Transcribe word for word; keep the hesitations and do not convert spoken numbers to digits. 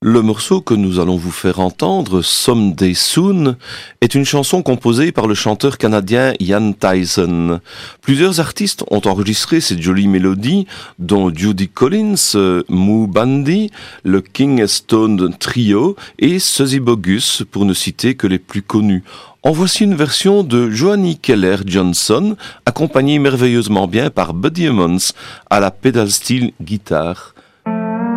Le morceau que nous allons vous faire entendre, Someday Soon, est une chanson composée par le chanteur canadien Ian Tyson. Plusieurs artistes ont enregistré cette jolie mélodie, dont Judy Collins, Moo Bandy, le King Stone Trio et Suzy Bogus, pour ne citer que les plus connus. En voici une version de Johnny Keller Johnson, accompagnée merveilleusement bien par Buddy Emmons à la pedal steel guitare.